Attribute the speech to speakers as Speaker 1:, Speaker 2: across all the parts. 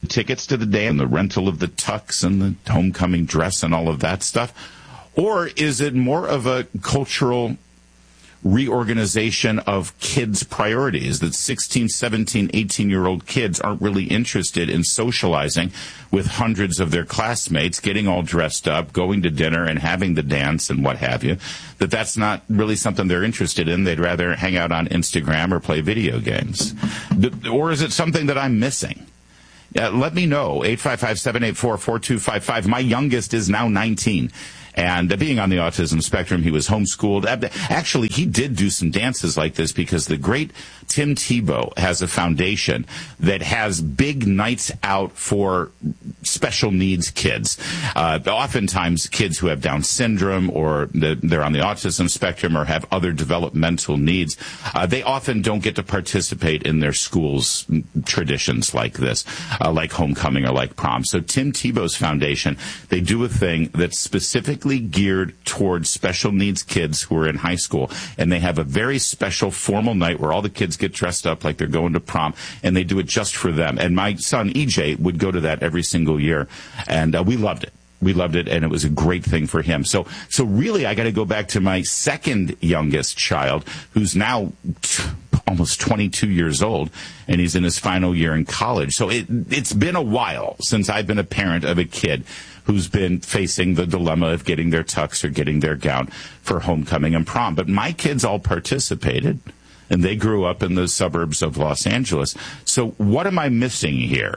Speaker 1: tickets to the day and the rental of the tux and the homecoming dress and all of that stuff? Or is it more of a cultural reorganization of kids' priorities, that 16, 17, 18-year-old kids aren't really interested in socializing with hundreds of their classmates, getting all dressed up, going to dinner and having the dance and what have you, that's not really something they're interested in. They'd rather hang out on Instagram or play video games. Or is it something that I'm missing? Let me know, 855-784-4255. My youngest is now 19. And being on the autism spectrum, he was homeschooled. Actually, he did do some dances like this because the great Tim Tebow has a foundation that has big nights out for special needs kids. Oftentimes, kids who have Down syndrome or they're on the autism spectrum or have other developmental needs, they often don't get to participate in their school's traditions like this, like homecoming or like prom. So Tim Tebow's foundation, they do a thing that's specifically geared towards special needs kids who are in high school, and they have a very special formal night where all the kids get dressed up like they're going to prom, and they do it just for them. And my son EJ would go to that every single year, and we loved it. We loved it, and it was a great thing for him. So really, I got to go back to my second youngest child, who's now almost 22 years old, and he's in his final year in college. So it's been a while since I've been a parent of a kid who's been facing the dilemma of getting their tux or getting their gown for homecoming and prom. But my kids all participated, and they grew up in the suburbs of Los Angeles. So what am I missing here?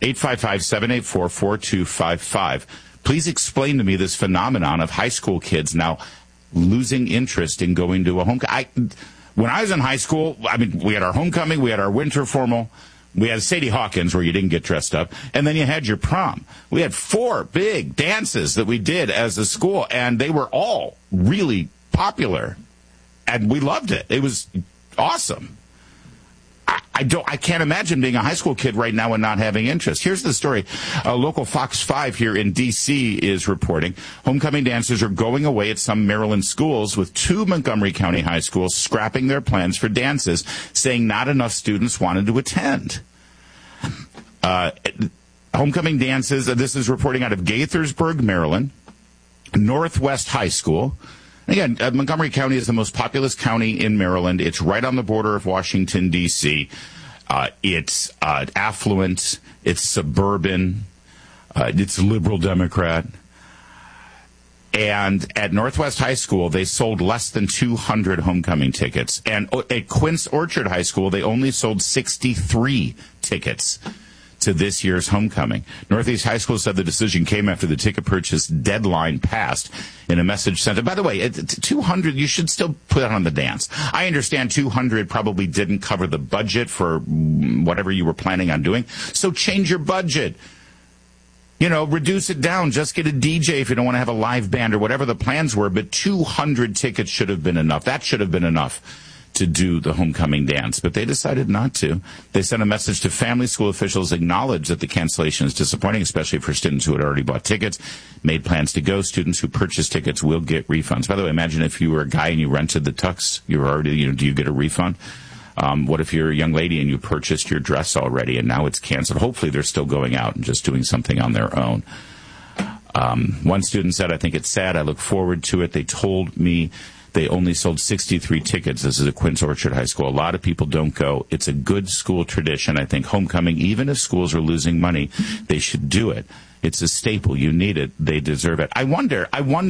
Speaker 1: 855-784-4255. Please explain to me this phenomenon of high school kids now losing interest in going to a homecoming. When I was in high school, we had our homecoming, we had our winter formal, we had Sadie Hawkins where you didn't get dressed up, and then you had your prom. We had 4 big dances that we did as a school, and they were all really popular, and we loved it. It was awesome. I can't imagine being a high school kid right now and not having interest. Here's the story. Local Fox 5 here in D.C. is reporting homecoming dances are going away at some Maryland schools, with 2 Montgomery County high schools scrapping their plans for dances, saying not enough students wanted to attend. Homecoming dances, this is reporting out of Gaithersburg, Maryland, Northwest High School. Again, Montgomery County is the most populous county in Maryland. It's right on the border of Washington, D.C. It's affluent. It's suburban. It's liberal Democrat. And at Northwest High School, they sold less than 200 homecoming tickets. And at Quince Orchard High School, they only sold 63 tickets to this year's homecoming. Northeast High School said the decision came after the ticket purchase deadline passed. In a message sent, by the way, 200, you should still put on the dance. I understand 200 probably didn't cover the budget for whatever you were planning on doing, so change your budget. Reduce it down. Just get a DJ if you don't want to have a live band or whatever the plans were, but 200 tickets should have been enough. That should have been enough to do the homecoming dance, but they decided not to. They sent a message to family. School officials acknowledged that the cancellation is disappointing, especially for students who had already bought tickets, made plans to go. Students who purchased tickets will get refunds. By the way, imagine if you were a guy and you rented the tux, you were already, do you get a refund? What if you're a young lady and you purchased your dress already and now it's canceled? Hopefully they're still going out and just doing something on their own. One student said, I think it's sad. I look forward to it. They told me they only sold 63 tickets. This is at Quince Orchard High School. A lot of people don't go. It's a good school tradition. I think homecoming, even if schools are losing money, they should do it. It's a staple. You need it. They deserve it. I wonder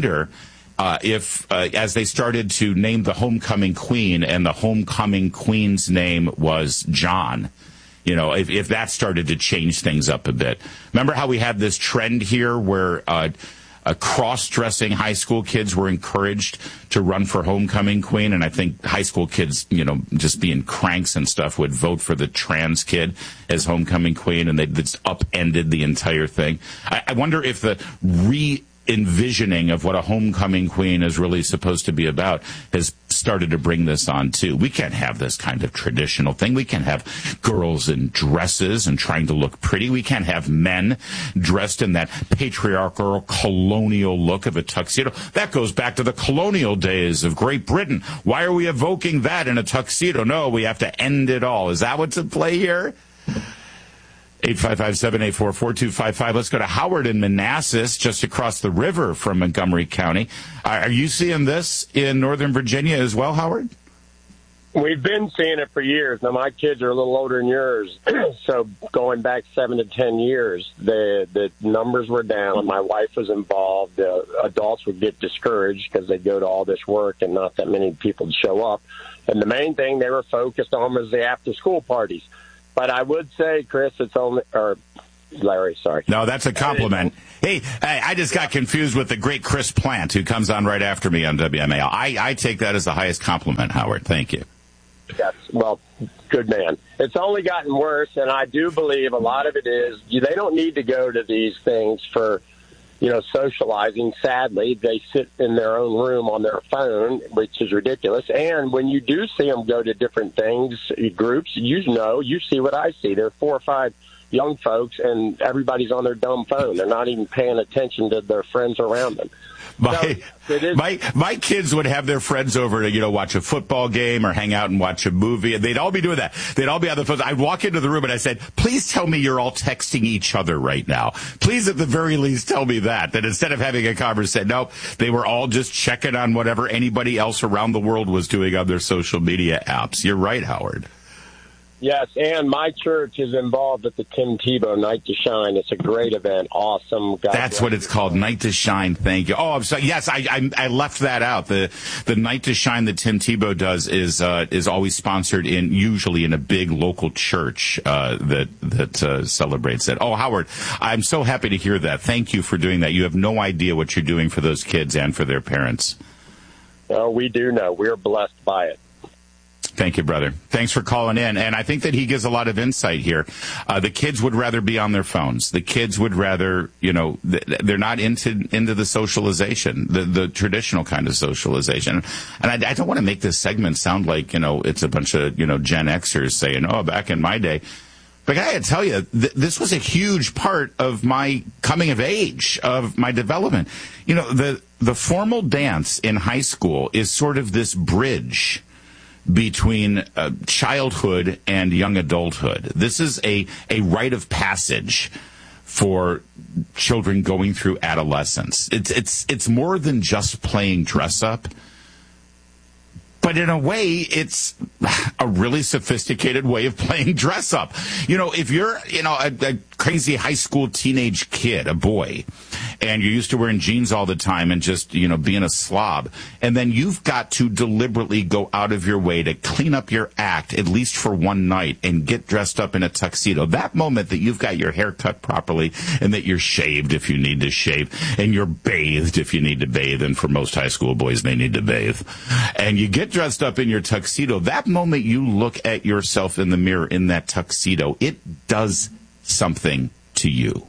Speaker 1: if as they started to name the homecoming queen, and the homecoming queen's name was John, if that started to change things up a bit. Remember how we had this trend here where cross-dressing high school kids were encouraged to run for homecoming queen, and I think high school kids, just being cranks and stuff, would vote for the trans kid as homecoming queen, and that's upended the entire thing. I wonder if the envisioning of what a homecoming queen is really supposed to be about has started to bring this on too. We can't have this kind of traditional thing. We can't have girls in dresses and trying to look pretty. We can't have men dressed in that patriarchal colonial look of a tuxedo. That goes back to the colonial days of Great Britain. Why are we evoking that in a tuxedo? No, we have to end it all. Is that what's at play here? 855-784-4255. Let's go to Howard in Manassas, just across the river from Montgomery County. Are you seeing this in Northern Virginia as well, Howard?
Speaker 2: We've been seeing it for years. Now, my kids are a little older than yours, so going back 7 to 10 years, the numbers were down. My wife was involved. Adults would get discouraged because they'd go to all this work and not that many people would show up. And the main thing they were focused on was the after-school parties. But I would say, Chris, it's only, or Larry, sorry.
Speaker 1: No, that's a compliment. Hey, I just got confused with the great Chris Plant, who comes on right after me on WMAL. I take that as the highest compliment, Howard. Thank you.
Speaker 2: Yes, well, good man. It's only gotten worse, and I do believe a lot of it is they don't need to go to these things for, socializing. Sadly, they sit in their own room on their phone, which is ridiculous. And when you do see them go to different things, groups, you see what I see. There are 4 or 5 young folks, and everybody's on their dumb phone. They're not even paying attention to their friends around them.
Speaker 1: My kids would have their friends over to, watch a football game or hang out and watch a movie, and they'd all be doing that. They'd all be on the phone. I'd walk into the room and I said, please tell me you're all texting each other right now. Please, at the very least, tell me that instead of having a conversation. No, they were all just checking on whatever anybody else around the world was doing on their social media apps. You're right, Howard.
Speaker 2: Yes, and my church is involved with the Tim Tebow Night to Shine. It's a great event. Awesome.
Speaker 1: That's what it's called, Night to Shine. Thank you. Oh, I'm sorry. Yes, I left that out. The Night to Shine that Tim Tebow does is always sponsored usually in a big local church that celebrates it. Oh, Howard, I'm so happy to hear that. Thank you for doing that. You have no idea what you're doing for those kids and for their parents.
Speaker 2: Oh, we do know. We're blessed by it.
Speaker 1: Thank you, brother. Thanks for calling in. And I think that he gives a lot of insight here. The kids would rather be on their phones. The kids would rather, they're not into the socialization, the traditional kind of socialization. And I don't want to make this segment sound like, it's a bunch of, Gen Xers saying, oh, back in my day. But I gotta tell you, this was a huge part of my coming of age, of my development. The formal dance in high school is sort of this bridge between childhood and young adulthood. This is a rite of passage for children going through adolescence. It's more than just playing dress up, but in a way, it's a really sophisticated way of playing dress up. If you're, a crazy high school teenage kid, a boy, and you're used to wearing jeans all the time and just, being a slob, and then you've got to deliberately go out of your way to clean up your act, at least for one night, and get dressed up in a tuxedo. That moment that you've got your hair cut properly and that you're shaved if you need to shave, and you're bathed if you need to bathe, and for most high school boys, they need to bathe, and you get dressed up in your tuxedo, that moment you look at yourself in the mirror in that tuxedo, it does something to you.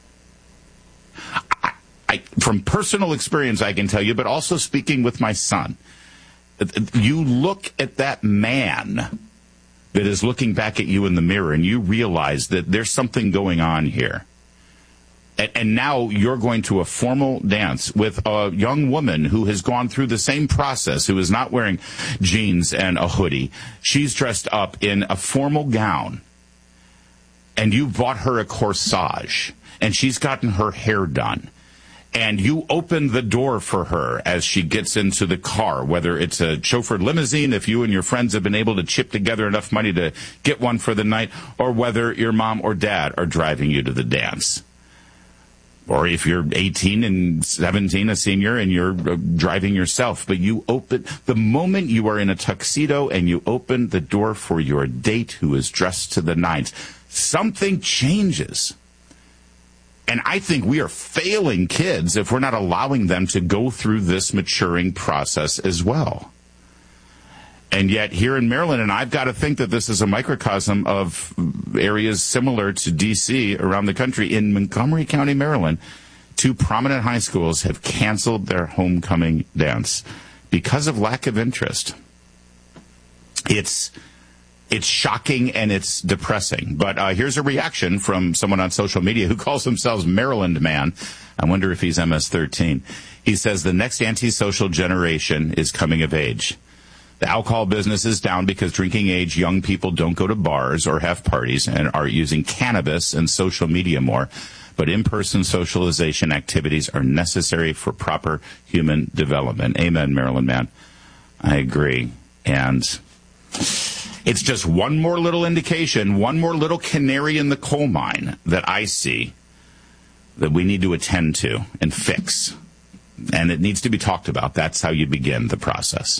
Speaker 1: From personal experience, I can tell you, but also speaking with my son, you look at that man that is looking back at you in the mirror and you realize that there's something going on here. And now you're going to a formal dance with a young woman who has gone through the same process, who is not wearing jeans and a hoodie. She's dressed up in a formal gown, and you bought her a corsage, and she's gotten her hair done. And you open the door for her as she gets into the car, whether it's a chauffeured limousine, if you and your friends have been able to chip together enough money to get one for the night, or whether your mom or dad are driving you to the dance. Or if you're 18 and 17, a senior, and you're driving yourself. But you open, the moment you are in a tuxedo and you open the door for your date who is dressed to the nines, something changes. And I think we are failing kids if we're not allowing them to go through this maturing process as well. And yet here in Maryland, and I've got to think that this is a microcosm of areas similar to D.C. around the country. In Montgomery County, Maryland, 2 prominent high schools have canceled their homecoming dance because of lack of interest. It's shocking and it's depressing. But here's a reaction from someone on social media who calls themselves Maryland Man. I wonder if he's MS-13. He says the next antisocial generation is coming of age. The alcohol business is down because drinking age young people don't go to bars or have parties and are using cannabis and social media more. But in-person socialization activities are necessary for proper human development. Amen, Maryland man. I agree. And it's just one more little indication, one more little canary in the coal mine that I see that we need to attend to and fix. And it needs to be talked about. That's how you begin the process.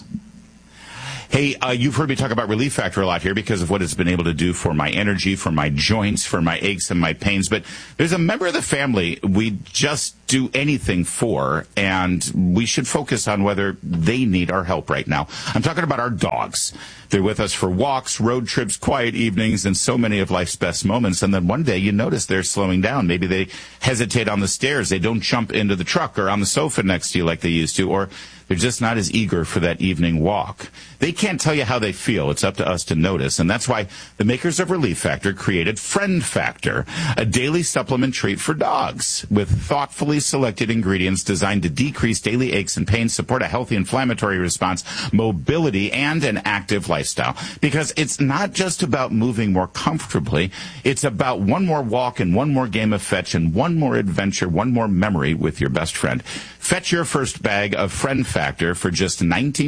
Speaker 1: Hey, you've heard me talk about Relief Factor a lot here because of what it's been able to do for my energy, for my joints, for my aches and my pains. But there's a member of the family we just do anything for, and we should focus on whether they need our help right now. I'm talking about our dogs. They're with us for walks, road trips, quiet evenings, and so many of life's best moments. And then one day you notice they're slowing down. Maybe they hesitate on the stairs. They don't jump into the truck or on the sofa next to you like they used to, or they're just not as eager for that evening walk. They can't tell you how they feel. It's up to us to notice. And that's why the makers of Relief Factor created Friend Factor, a daily supplement treat for dogs with thoughtfully selected ingredients designed to decrease daily aches and pains, support a healthy inflammatory response, mobility, and an active lifestyle. Because it's not just about moving more comfortably. It's about one more walk and one more game of fetch and one more adventure, one more memory with your best friend. Fetch your first bag of Friend Factor for just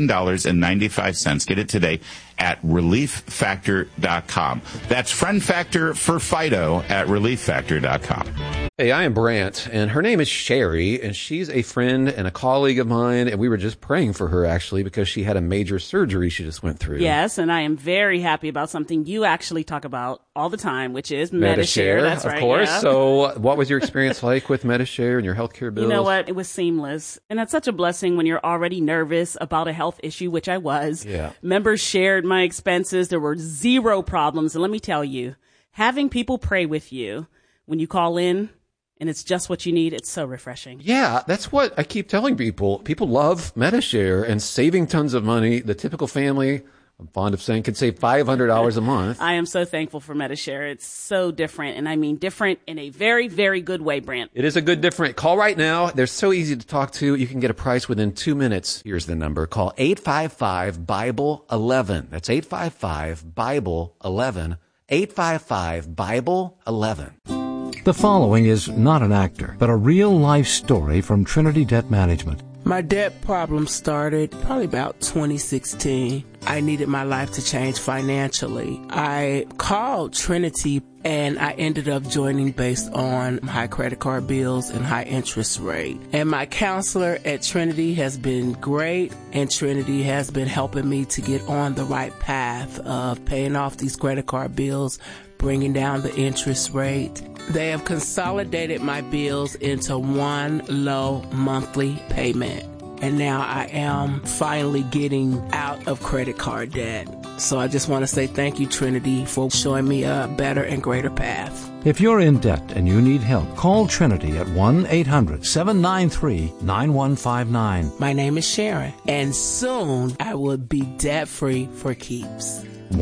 Speaker 1: $19.95. Get it today at ReliefFactor.com. That's Friend Factor for Fido at ReliefFactor.com.
Speaker 3: Hey, I am Brant, and her name is Sherry, and she's a friend and a colleague of mine, and we were just praying for her, actually, because she had a major surgery she just went through.
Speaker 4: Yes, and I am very happy about something you actually talk about all the time, which is Medi-Share. That's right,
Speaker 3: of course.
Speaker 4: Yeah.
Speaker 3: So what was your experience like with Medi-Share and your healthcare bills?
Speaker 4: You know what? It was seamless. And that's such a blessing when you're already nervous about a health issue, which I was.
Speaker 3: Yeah.
Speaker 4: Members shared my expenses. There were zero problems. And let me tell you, having people pray with you when you call in, and it's just what you need, it's so refreshing.
Speaker 3: Yeah, that's what I keep telling people. People love Medi-Share and saving tons of money. The typical family, I'm fond of saying, could save $500 a month.
Speaker 4: I am so thankful for Medi-Share. It's so different, and I mean different in a very, very good way, Brant.
Speaker 3: It is a good different. Call right now. They're so easy to talk to. You can get a price within 2 minutes. Here's the number. Call 855-BIBLE-11. That's 855-BIBLE-11. 855-BIBLE-11.
Speaker 5: The following is not an actor, but a real-life story from Trinity Debt Management.
Speaker 6: My debt problem started probably about 2016. I needed my life to change financially. I called Trinity and I ended up joining based on high credit card bills and high interest rate. And my counselor at Trinity has been great, and Trinity has been helping me to get on the right path of paying off these credit card bills, bringing down the interest rate. They have consolidated my bills into one low monthly payment. And now I am finally getting out of credit card debt. So I just want to say thank you, Trinity, for showing me a better and greater path.
Speaker 5: If you're in debt and you need help, call Trinity at 1-800-793-9159.
Speaker 6: My name is Sharon, and soon I will be debt-free for keeps.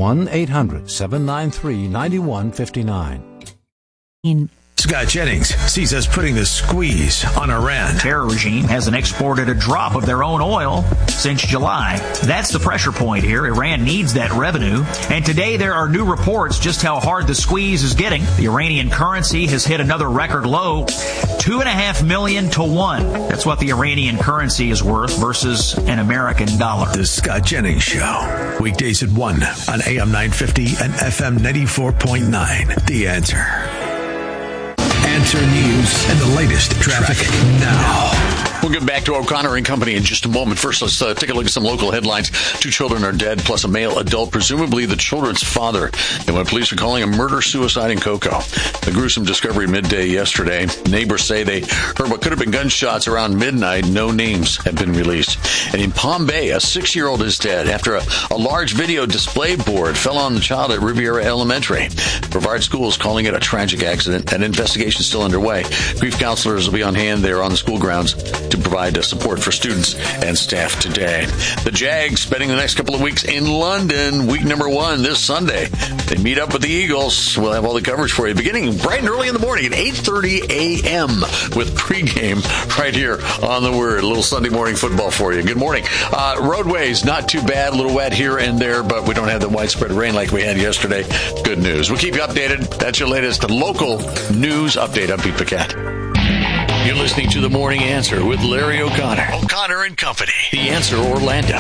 Speaker 5: 1-800-793-9159.
Speaker 7: Scott Jennings sees us putting the squeeze on Iran.
Speaker 8: Terror regime hasn't exported a drop of their own oil since July. That's the pressure point here. Iran needs that revenue. And today there are new reports just how hard the squeeze is getting. The Iranian currency has hit another record low, 2.5 million to 1. That's what the Iranian currency is worth versus an American dollar.
Speaker 7: The Scott Jennings Show. Weekdays at 1 on AM 950 and FM 94.9. The Answer. Answer News and the latest traffic now.
Speaker 9: We'll get back to O'Connor and Company in just a moment. First, let's take a look at some local headlines. 2 children are dead, plus a male adult, presumably the children's father, and what police are calling a murder-suicide in Cocoa. A gruesome discovery midday yesterday. Neighbors say they heard what could have been gunshots around midnight. No names have been released. And in Palm Bay, a 6-year-old is dead after a large video display board fell on the child at Riviera Elementary. Brevard School is calling it a tragic accident. An investigation is still underway. Grief counselors will be on hand there on the school grounds to provide support for students and staff today. The Jags spending the next couple of weeks in London. Week number 1 this Sunday. They meet up with the Eagles. We'll have all the coverage for you beginning bright and early in the morning at 8:30 a.m. with pregame right here on The Word. A little Sunday morning football for you. Good morning. Roadways, not too bad. A little wet here and there, but we don't have the widespread rain like we had yesterday. Good news. We'll keep you updated. That's your latest local news update. I'm Pete Paquette. You're listening to The Morning Answer with Larry O'Connor. O'Connor and Company. The Answer Orlando.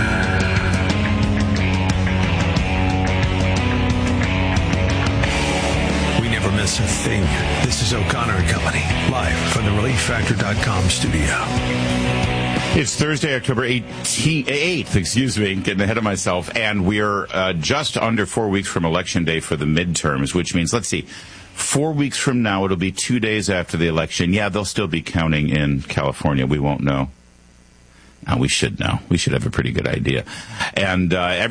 Speaker 7: Miss a thing. This is O'Connor and Company, live from the ReliefFactor.com studio.
Speaker 1: It's Thursday, October 8th, getting ahead of myself, and we're just under 4 weeks from Election Day for the midterms, which means, 4 weeks from now, it'll be 2 days after the election. Yeah, they'll still be counting in California. We won't know. We should know. We should have a pretty good idea. And